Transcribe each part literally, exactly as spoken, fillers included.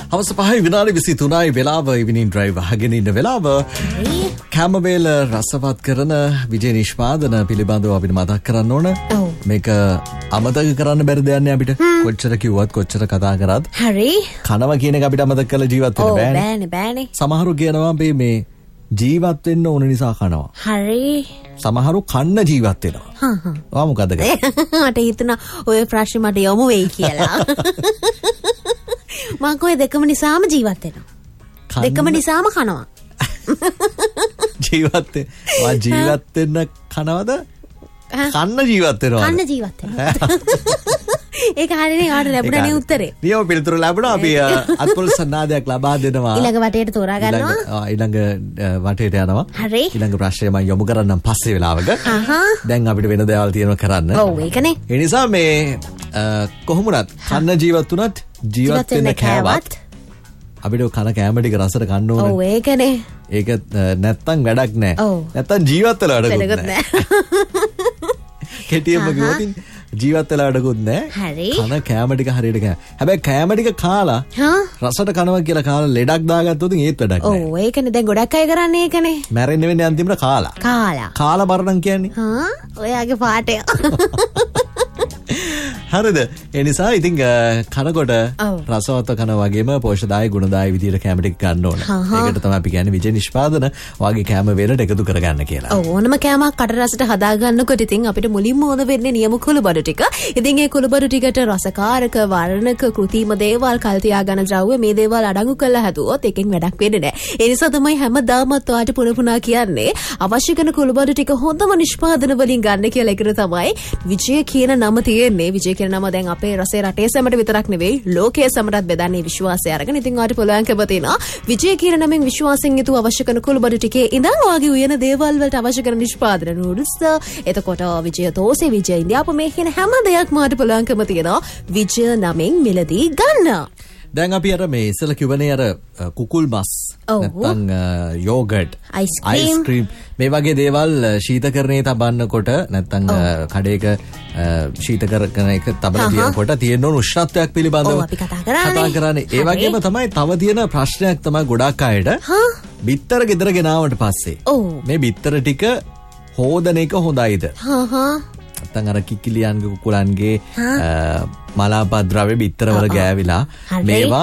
හවස පහයි විනාඩි විසිතුනයි වෙලාව ඉවිනින් ඩ්‍රයිව් අහගෙන ඉන්න වෙලාව. කැමවේල රසවත් කරන විජේ නිෂ්පාදන පිළිබඳව අපිට මතක් කරන්න ඕන. මේක අමතක කරන්න බැරි දෙයක් නේ අපිට. කොච්චර කිව්වත් කොච්චර කතා කරත්. හරි. කනවා කියන එක අපිට අමතක කරලා ජීවත් වෙන්න බෑනේ. බෑනේ බෑනේ. සමහරු කියනවා අපි මේ ජීවත් වෙන්න ඕන නිසා කනවා. හරි. සමහරු කන්න ජීවත් වෙනවා. හා හා. ඔයා මොකද කරන්නේ? මට හිතුණා ඔය ප්‍රශ්නේ මට යොමු වෙයි කියලා. මම කොයි දෙකම නිසාම ජීවත් වෙනවා. දෙකම නිසාම කනවා. ජීවත් වෙ. වා ජීවත් වෙන්න කනවද? කන්න ජීවත් වෙනවා. කන්න ජීවත් වෙනවා. ඒක හරියනේ ආට ලැබුණනේ උත්තරේ. නියම පිළිතුරු ලැබුණා. අපි අත්පොළ සන්නාදයක් ලබා දෙනවා. ඊළඟ වටේට තෝරා ගන්නවා. ආ ඊළඟ වටේට යනවා. හරි. ඊළඟ ප්‍රශ්නේ මම යොමු කරන්නම් පස්සේ වෙලාවක. අහහ. දැන් අපිට වෙන දේවල් තියෙනවා කරන්න. ඔව් ඒකනේ. ඒ නිසා මේ කොහොමුණත් කන්න ජීවත් වුණත් ජීවත් වෙන්න කෑවත් අපිට කන කෑම ටික රසට කන්න ඕනේ. ඔව් ඒකනේ. ඒක නැත්තම් වැඩක් නැහැ. නැත්තම් ජීවත් වෙලා වැඩකුත් නැහැ. කෙටියෙන්ම කිව්වොත් ජීවත් වෙලා වැඩකුත් නැහැ. හරි. කන කෑම ටික හරියට කෑ. හැබැයි කෑම ටික කාලා රසට කනවා කියලා කාලා ලෙඩක් දාගත්තොත් ඒත් වැඩක් නැහැ. ඔව් ඒකනේ දැන් ගොඩක් අය කරන්නේ ඒකනේ. මැරෙන්න වෙන්නේ අන්තිමට කාලා. කාලා. කාලා මරණම් කියන්නේ. හා ඔයාගේ පාටය. හරිද? ඒ නිසා ඉතින් කනකොට රසවත් කන වගේම පෝෂ්‍යදායී ගුණදායී විදියට කැම ටික ගන්න ඕන. ඒකට තමයි අපි කියන්නේ විජේ නිෂ්පාදන වගේ කැම වේලට එකතු කරගන්න කියලා. ඔව් ඕනම කැමක් කට රසට හදා ගන්නකොට ඉතින් අපිට මුලින්ම ඕන වෙන්නේ නියම කුළුබඩු ටික. ඉතින් ඒ කුළුබඩු ටිකට රසකාරක, වර්ණක, කෘතිම දේවල්, කල් තියාගන්න ද්‍රව්‍ය මේ දේවල් අඩංගු කරලා හදුවොත් එකෙන් වැඩක් වෙන්නේ නැහැ. ඒ නිසා තමයි හැමදාමත් ඔයාට පුන පුනා කියන්නේ අවශ්‍ය කරන කුළුබඩු ටික හොඳම නිෂ්පාදන වලින් ගන්න කියලා. ඒකට තමයි විජේ කියන නම තියෙන්නේ. විජේ කියන නම දැන් අපේ රසේ රටේ සැමට විතරක් නෙවෙයි ලෝකයේ සැමටත් බෙදන්නේ විශ්වාසය අරගෙන. ඉතින් ඔයාලට පුළුවන්කම තියෙනවා විජේ කියන නමෙන් විශ්වාසයෙන් යුතුව අවශ්‍ය කරන කුළුබඩු ටිකේ ඉඳන් ඔයාගේ උයන දේවල් වලට අවශ්‍ය කරන නිෂ්පාදන නූඩල්ස්, එතකොට විජය තෝසේ, විජය ඉන්දියාපු මේ කියන හැම දෙයක්ම ඔයාලට පුළුවන්කම තියෙනවා විජය නමෙන් මිලදී ගන්න. දැන් අපි අර මේ ඉස්සෙල්ලා කිව්වනේ අර කුකුල් මස් නැත්නම් යෝගට්, අයිස්ක්‍රීම් මේ වගේ දේවල් ශීතකරණයේ තබන්නකොට නැත්නම් කඩේක ශීතකරණ එක තබලා තියනකොට තියෙන උෂ්ණත්වයක් පිළිබඳව අපි කතා කරන්නේ. ඒ වගේම තමයි තව තියෙන ප්‍රශ්නයක් තමයි ගොඩක් අයට බිත්තර ගෙදර ගෙනාවට පස්සේ මේ බිත්තර ටික හොදන එක හොඳයිද? හා හා නැත්නම් අර කිකිලියන්ගේ කුකුලන්ගේ මලාපද්‍රව්‍ය බිත්තරවල ගෑවිලා මේවා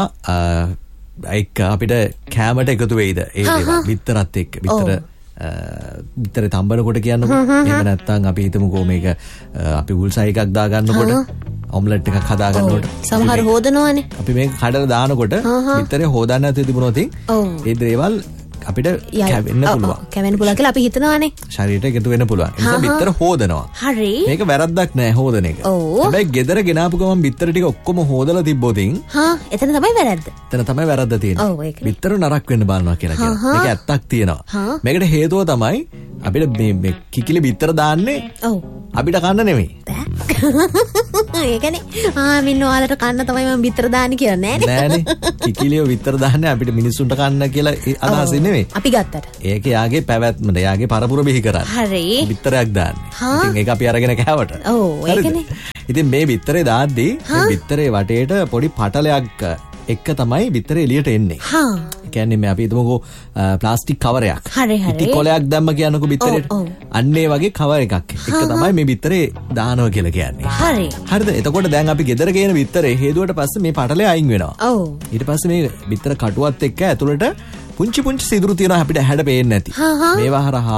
එක්ක අපිට කැමට එකතු වෙයිද? ඒ දේවල් බිත්තරත් එක්ක බිත්තර බිත්තරේ තඹනකොට කියන්නකො. එහෙම නැත්නම් අපි හිතමුකෝ මේක අපි උල්සයි එකක් දා ගන්නකොට ඔම්ලට් එකක් හදා ගන්නකොට සමහර හොදනවානේ. අපි මේක කඩලා දානකොට බිත්තරේ හොදන්න නැති තිබුණොත් ඒ දේවල් අපිට කැවෙන්න පුළුවන්. කැවෙන්න පුළුවන් කියලා අපි හිතනවානේ. ශරීරයට එකතු වෙන්න පුළුවන්. ඒ නිසා බිත්තර හොදනවා. හරි. මේක වැරද්දක් නෑ හොදන එක. හැබැයි ගෙදර ගෙනාපු ගමන් බිත්තර ටික ඔක්කොම හොදලා තිබ්බොතින් හා එතන තමයි වැරද්ද. එතන තමයි වැරද්ද තියෙන්නේ. ඔව් ඒක. බිත්තර නරක් වෙන්න බලනවා කියලා කියනවා. මේක ඇත්තක් තියෙනවා. මේකට හේතුව තමයි අපිට මේ මේ කිකිලි බිත්තර දාන්නේ ඔව් අපිට කන්න නෙමෙයි. ඒකනේ. ආ මින්න ඔයාලට කන්න තමයි මම බිත්තර දාන්නේ කියලා නෑනේ. නෑනේ. කිකිලියෝ බිත්තර දාන්නේ අපිට මිනිස්සුන්ට කන්න කියලා අදහසින් නෙමෙයි. අපි ගත්තට. ඒක යාගේ පැවැත්මට යාගේ පරපුර බිහි කරන්නේ. හරි. බිත්තරයක් දාන්නේ. ඉතින් ඒක අපි අරගෙන කෑවට. ඔව් ඒකනේ. ඉතින් මේ බිත්තරේ දාද්දී මේ බිත්තරේ වටේට පොඩි පටලයක් එක්ක තමයි බිත්තරේ එළියට එන්නේ. හා. ඒ කියන්නේ මේ අපි හිතමුකෝ ප්ලාස්ටික් කවරයක්. හරි හරි. ඉතින් කොලයක් දැම්ම කියනකො බිත්තරේට. අන්න ඒ වගේ කවර එකක් එක්ක තමයි මේ බිත්තරේ දානවා කියලා කියන්නේ. හරි. හරිද? එතකොට දැන් අපි ගෙදර ගේන බිත්තරේ හේදුවට පස්සේ මේ පටලය අයින් වෙනවා. ඔව්. ඊට පස්සේ මේ බිත්තර කටුවත් එක්ක ඇතුළට පුංචි පුංචි සිදුරු තියෙනවා අපිට හැඩ පේන්නේ නැති. මේවා හරහා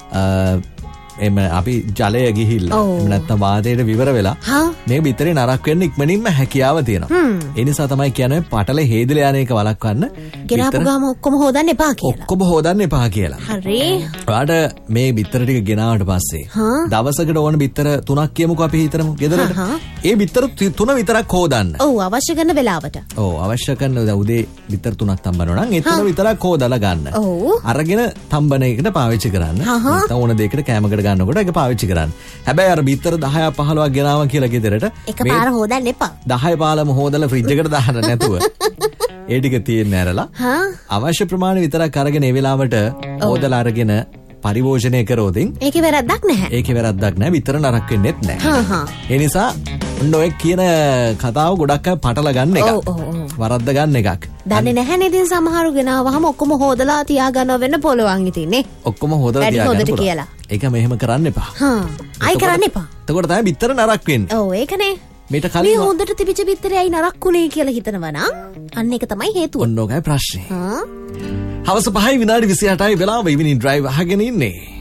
එම අපි ජලය ගිහිල්ලා එහෙම නැත්නම් වාතයට විවර වෙලා මේ බිත්තරේ නරක් වෙන්න ඉක්මනින්ම හැකියාව තියෙනවා. ඒ නිසා තමයි කියන්නේ පටල හේදලා යන එක වළක්වන්න ගෙනාපු ගාම ඔක්කොම හොදන්න එපා කියලා. ඔක්කොම හොදන්න එපා කියලා. හරි. ඔයාලට මේ බිත්තර ටික ගෙනාවට පස්සේ දවසකට ඕන බිත්තර තුනක් කියමුකෝ අපි හිතමු ගෙදරට. ඒ බිත්තර තුන විතරක් හොදන්න. ඔව් අවශ්‍ය කරන වෙලාවට. ඔව් අවශ්‍ය කරන උදේ බිත්තර තුනක් තම්බනවා නම් ඒ තුන විතරක් හොදලා ගන්න. අරගෙන තම්බන එකට පාවිච්චි කරන්න. නැත්නම් ඕන දෙයකට කැමකට ගන්නකොට ඒක පාවිච්චි කරන්න. හැබැයි අර බිත්තර දහයක් පහළොවක් ගෙනාවා කියලා ගෙදරට එකපාර හොදන්න එපා. දහය පහළම හොදලා ෆ්‍රිජ් එකට දාන්න නැතුව ඒ ටික තියෙන්න ඇරලා අවශ්‍ය ප්‍රමාණය විතරක් අරගෙන ඒ වෙලාවට හොදලා අරගෙන පරිභෝජනය කරෝදින් ඒකේ වැරද්දක් නැහැ. ඒකේ වැරද්දක් නැහැ. විතර නරක වෙන්නෙත් නැහැ. ඒ නිසා ඔන්න ඔය කියන කතාව ගොඩක් අය පටල ගන්න එකක්. වරද්ද ගන්න එකක්. දන්නේ නැහැ නේද සමහරු ගෙනාවහම ඔක්කොම හොදලා තියාගන්න වෙන්න පුළුවන් ඉතින් නේ. ඔක්කොම හොදලා තියාගන්න පුළුවන්. ඒක මෙහෙම කරන්න එපා. හා. අයි කරන්න එපා. එතකොට තමයි බිත්තර නරක් වෙන්නේ. ඔව් ඒකනේ. මේට කලින් මේ හොඳට තිබිච්ච බිත්තරේ අයි නරක්ුනේ කියලා හිතනවා නම් අන්න ඒක තමයි හේතුව. ඔන්න ඔකයි ප්‍රශ්නේ. හා. හවස පහයි විනාඩි විසිඅටයි වෙලාව ඉවිනින් ඩ්‍රයිව් අහගෙන ඉන්නේ.